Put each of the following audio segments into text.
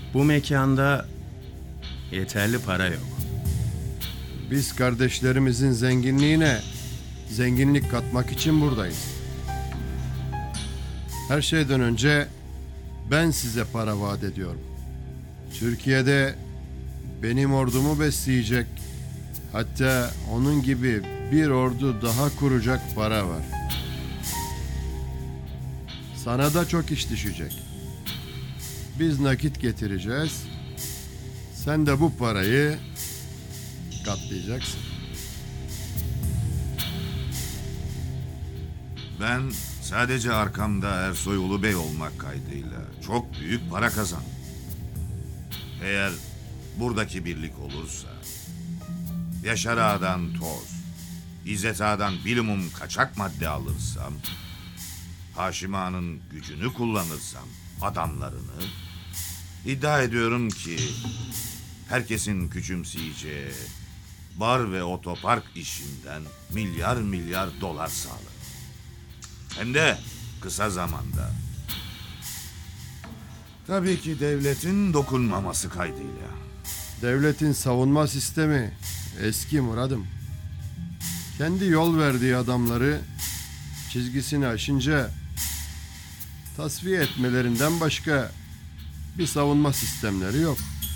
Bu mekanda yeterli para yok. Biz kardeşlerimizin zenginliğine zenginlik katmak için buradayız. Her şeyden önce ben size para vaat ediyorum. Türkiye'de benim ordumu besleyecek, hatta onun gibi bir ordu daha kuracak para var. Sana da çok iş düşecek. Biz nakit getireceğiz. Sen de bu parayı katlayacaksın. Ben sadece arkamda Ersoy Ulubey olmak kaydıyla çok büyük para kazandım. Eğer buradaki birlik olursa, Yaşar Ağa'dan toz, İzzet Ağa'dan bilimum kaçak madde alırsam, Haşim Ağa'nın gücünü kullanırsam, adamlarını, iddia ediyorum ki herkesin küçümseyeceği bar ve otopark işinden milyar milyar dolar sağlarım. Hem de kısa zamanda. Tabii ki devletin dokunmaması kaydıyla. Devletin savunma sistemi eski Murad'ım. Kendi yol verdiği adamları çizgisini aşınca tasfiye etmelerinden başka bir savunma sistemleri yok.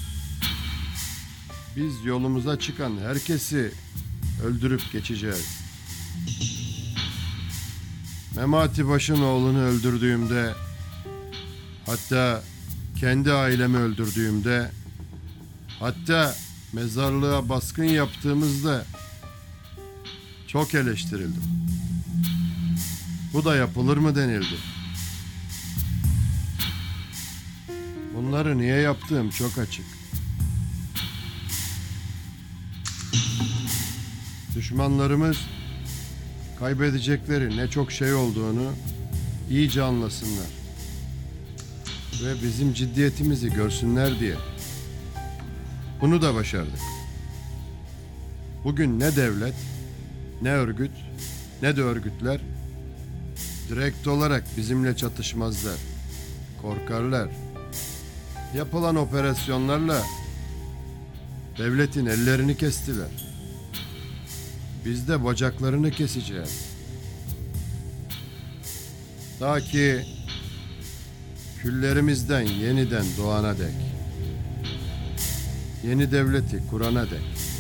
Biz yolumuza çıkan herkesi öldürüp geçeceğiz. Memati Baş'ın oğlunu öldürdüğümde, hatta kendi ailemi öldürdüğümde, hatta mezarlığa baskın yaptığımızda çok eleştirildim. Bu da yapılır mı denildi. Bunları niye yaptığım çok açık. Düşmanlarımız kaybedecekleri ne çok şey olduğunu iyice anlasınlar ve bizim ciddiyetimizi görsünler diye. Bunu da başardık. Bugün ne devlet, ne örgüt, ne de örgütler direkt olarak bizimle çatışmazlar. Korkarlar. Yapılan operasyonlarla devletin ellerini kestiler. Biz de bacaklarını keseceğiz. Ta ki küllerimizden yeniden doğana dek. Yeni devleti kurana dek.